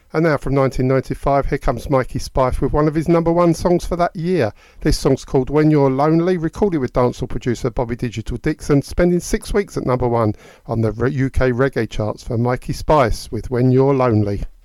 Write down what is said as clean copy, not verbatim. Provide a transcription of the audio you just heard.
And now from 1995, here comes Mikey Spice with one of his number one songs for that year. This song's called When You're Lonely, recorded with dancehall producer Bobby Digital Dixon, spending 6 weeks at number one on the UK reggae charts for Mikey Spice with When You're Lonely.